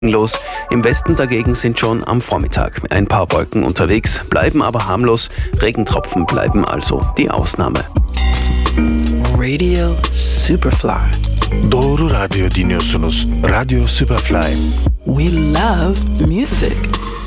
los. Im Westen dagegen sind schon am Vormittag ein paar Wolken unterwegs, bleiben aber harmlos. Regentropfen bleiben also die Ausnahme. Radio Superfly. Doğru radyo dinliyorsunuz. Radio Superfly. We love music.